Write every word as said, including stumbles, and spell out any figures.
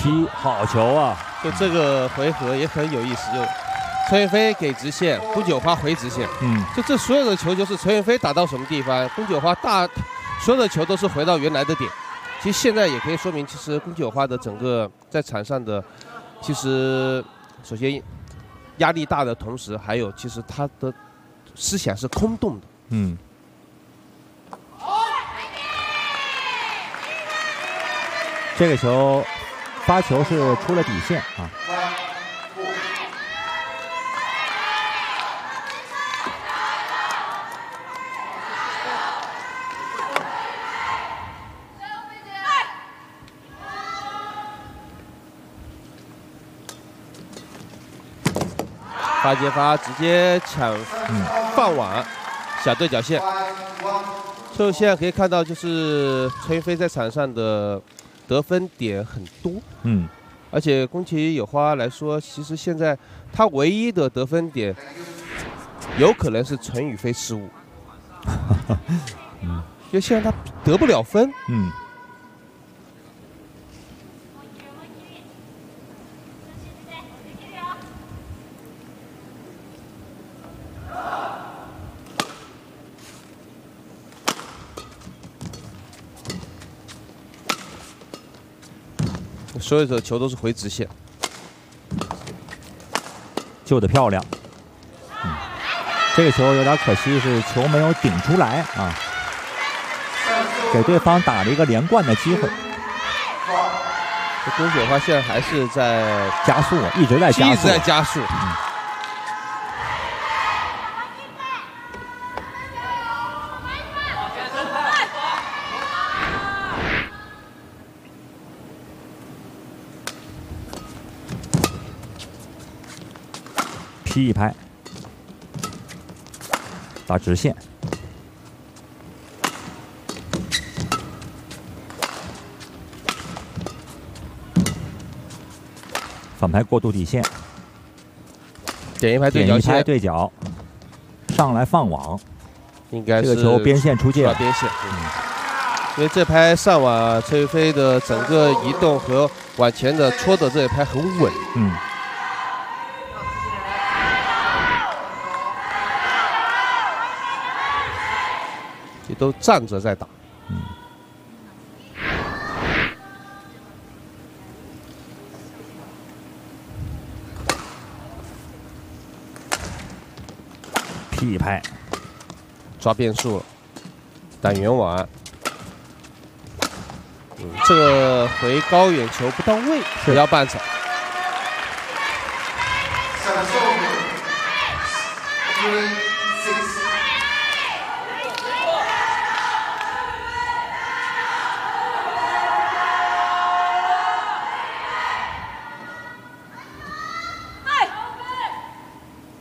踢好球啊！ 就这个回合也很有意思，就陈云飞给直线，宫九花回直线。 嗯， 就这所有的球就是陈云飞打到什么地方，宫九花大所有的球都是回到原来的点。其实现在也可以说明，其实宫九花的整个在场上的，其实首先压力大的同时，还有其实他的思想是空洞的。 嗯。这个球发球是出了底线啊。 发接发直接抢放网，小对角线。所以现在可以看到，就是陈云飞在场上的得分点很多。 嗯， 而且宫崎有花来说，其实现在他唯一的得分点，有可能是陈宇飞失误。 嗯， 因为现在他得不了分。 嗯。 所有的球都是回直线， 救得漂亮。嗯，这个球有点可惜，是球没有顶出来啊，给对方打了一个连贯的机会。 宫九花现在还是在加速，一直在加速， 一直在加速。 嗯，劈一拍，打直线，反拍过渡底线， 点一拍对角线， 点一拍对角，上来放网， 应该是这个球边线出界， 边线。嗯，因为这拍上网，陈云飞的整个移动和往前的戳的这一拍很稳。 嗯。 都站着在打， 嗯，劈一拍， 抓变数了，打圆网，嗯，这个回高远球不到位，不要半场。 Three, six.